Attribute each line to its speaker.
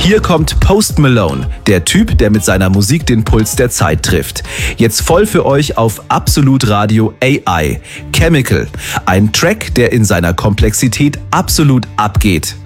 Speaker 1: Hier kommt Post Malone, der Typ, der mit seiner Musik den Puls der Zeit trifft. Jetzt voll für euch auf Absolut Radio AI, Chemical. Ein Track, der in seiner Komplexität absolut abgeht.